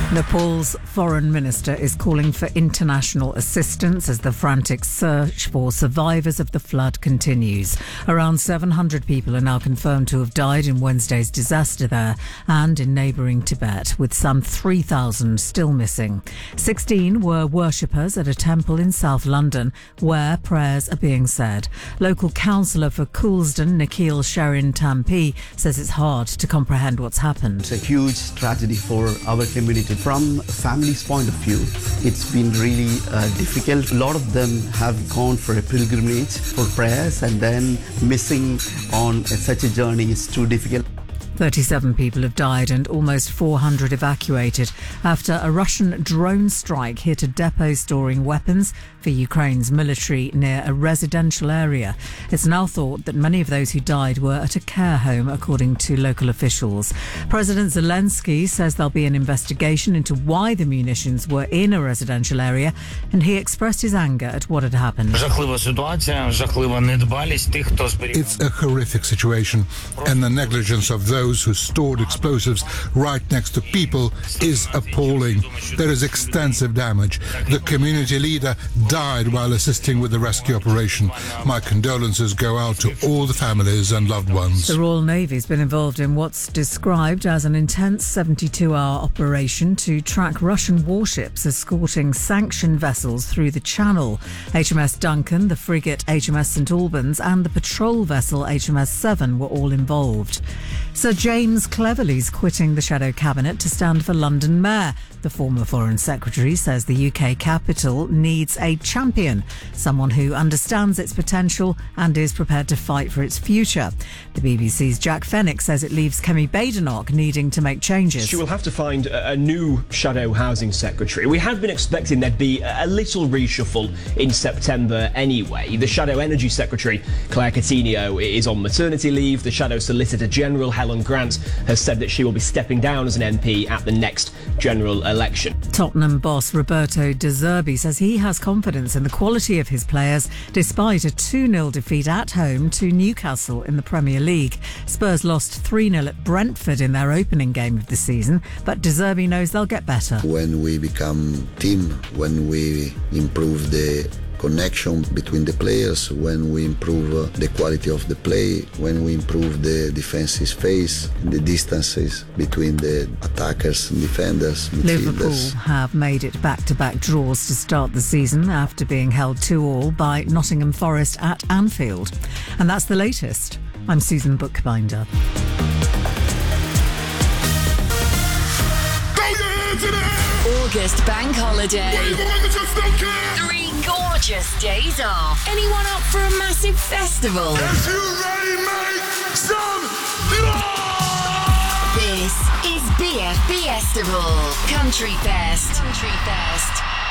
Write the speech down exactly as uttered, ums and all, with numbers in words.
Nepal's foreign minister is calling for international assistance as the frantic search for survivors of the flood continues. Around seven hundred people are now confirmed to have died in Wednesday's disaster there and in neighbouring Tibet, with some three thousand still missing. sixteen were worshippers at a temple in South London where prayers are being said. Local councillor for Coulsdon, Nikhil Sharin Tampi, says it's hard to comprehend what's happened. It's a huge tragedy for our community. From a family's point of view, it's been really uh, difficult. A lot of them have gone for a pilgrimage for prayers, and then missing on a, such a journey is too difficult. thirty-seven people have died and almost four hundred evacuated after a Russian drone strike hit a depot storing weapons for Ukraine's military near a residential area. It's now thought that many of those who died were at a care home, according to local officials. President Zelensky says there'll be an investigation into why the munitions were in a residential area, and he expressed his anger at what had happened. It's a horrific situation, and the negligence of those who stored explosives right next to people is appalling. There is extensive damage. The community leader died while assisting with the rescue operation. My condolences go out to all the families and loved ones. The Royal Navy's been involved in what's described as an intense seventy-two hour operation to track Russian warships escorting sanctioned vessels through the Channel. H M S Duncan, the frigate H M S St Albans and the patrol vessel H M S Seven were all involved. Sir James Cleverly's quitting the shadow cabinet to stand for London Mayor. The former Foreign Secretary says the U K capital needs a champion, someone who understands its potential and is prepared to fight for its future. The B B C's Jack Fenwick says it leaves Kemi Badenoch needing to make changes. She will have to find a new shadow housing secretary. We had been expecting there'd be a little reshuffle in September anyway. The shadow energy secretary, Claire Coutinho, is on maternity leave. The shadow solicitor general, Helen Grant, has said that she will be stepping down as an M P at the next general election. Tottenham boss Roberto De Zerbi says he has confidence in the quality of his players despite a two nil defeat at home to Newcastle in the Premier League. Spurs lost three nil at Brentford in their opening game of the season, but De Zerbi knows they'll get better. When we become team, when we improve the connection between the players, when we improve uh, the quality of the play, when we improve the defensive phase, the distances between the attackers and defenders, Liverpool midfielders. have made it back-to-back draws to start the season after being held two all by Nottingham Forest at Anfield. And that's the latest. I'm Susan Bookbinder. August bank holiday. Three gorgeous days off. Anyone up for a massive festival? If you ready, make some noise! This is B F B Festival. Country Fest. Country Fest.